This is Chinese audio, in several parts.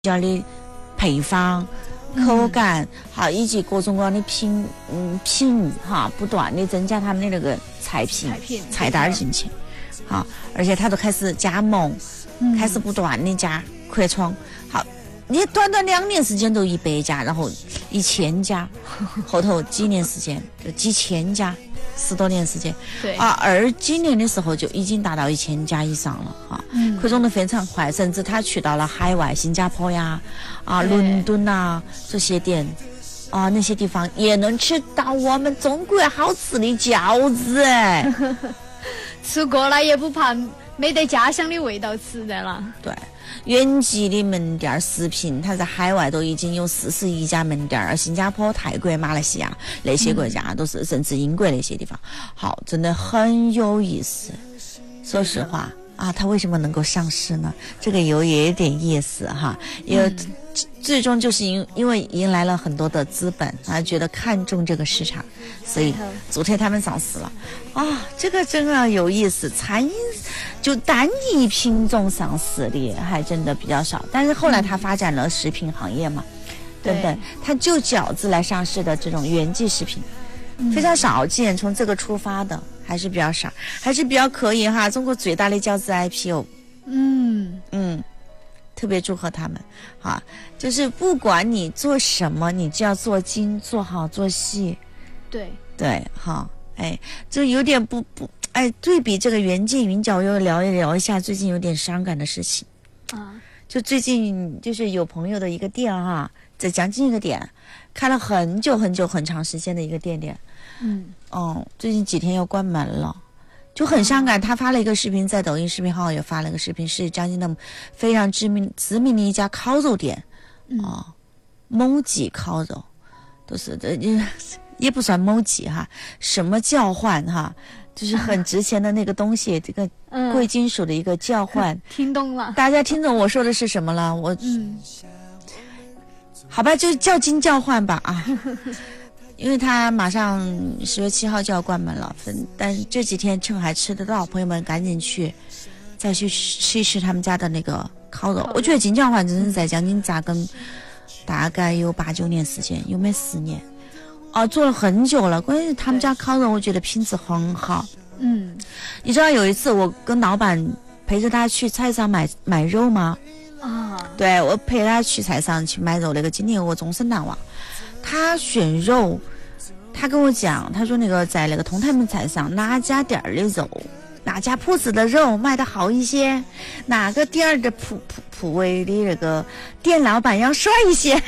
家的配方、口感，好以及各种各样的品哈，不断的增加他们的那个菜单进去，好，而且他都开始加盟，开始不断的加扩充，好，你短短2年时间都100家，然后1000家，后头几年时间就几千家。10多年时间， 对啊，20几年的时候就已经达到1000家以上了啊，扩充的非常快，甚至他去到了海外，新加坡呀，伦敦呐这些店，啊那些地方也能吃到我们中国好吃的饺子哎， 吃过了也不怕没得家乡的味道吃的了。 对。原籍的门店食品，它在海外都已经有41家门店，而新加坡、泰国、马来西亚那些国家都是，甚至英国那些地方，好，真的很有意思。说实话啊，它为什么能够上市呢？这个也有点意思哈，也最终就是因为迎来了很多的资本啊，觉得看中这个市场，所以昨天他们上市了啊，这个真的有意思。餐饮就单一品种上市的还真的比较少，但是后来他发展了食品行业嘛，对不对？他就饺子来上市的这种原剂食品非常少见，从这个出发的还是比较少，还是比较可以哈。中国最大的饺子 IPO， 特别祝贺他们啊！就是不管你做什么，你就要做精、做好、做细。对，好，哎，就有点对比这个原剂云饺，又聊一下最近有点伤感的事情啊。就最近就是有朋友的一个店哈，在江津一个店，开了很久很长时间的一个店，最近几天要关门了。就很伤感，他发了一个视频，在抖音视频号也发了一个视频，是江津的非常知名的一家烤肉店，某记烤肉，都是也不算某记哈，什么叫唤哈，就是很值钱的那个东西，这个贵金属的一个叫唤， 听懂了？ 大家听懂我说的是什么了？好吧，就叫金叫唤吧啊。因为他马上10月7号就要关门了，但是这几天趁还吃得到，朋友们赶紧再去吃一吃他们家的那个烤肉。我觉得金叫唤真是在江津扎根大概有8、9年时间，有没10年做了很久了。关键他们家烤肉我觉得品质很好。你知道有一次我跟老板陪着他去菜场买肉吗？对，我陪他去菜场去买肉，那个经历我终身难忘。他选肉，他跟我讲，他说那个在那个通泰门菜上哪家店的肉，哪家铺子的肉卖得好一些，哪个店的铺位的那个店老板要帅一些。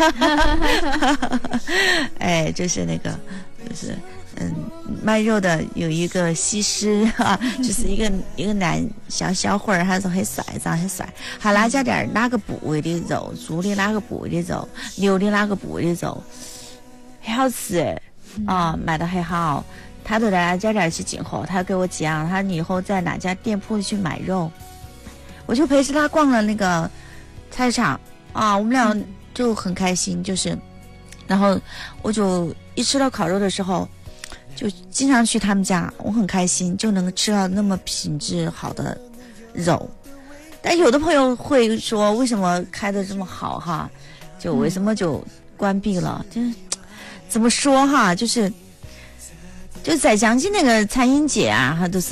哎，就是那个就是卖肉的有一个西施啊，就是一个男小伙儿，他说很帅，长得很帅。他哪家店哪个部位的肉，猪的哪个部位的肉，牛的哪个部位的肉，很好吃卖得很好。他都在哪家店去进货，他给我讲他以后在哪家店铺去买肉。我就陪着他逛了那个菜场我们俩就很开心，就是然后我就一吃到烤肉的时候就经常去他们家，我很开心，就能吃到那么品质好的肉。但有的朋友会说为什么开的这么好哈，就为什么就关闭了，就是怎么说哈，就是在江津那个餐饮界啊，它都是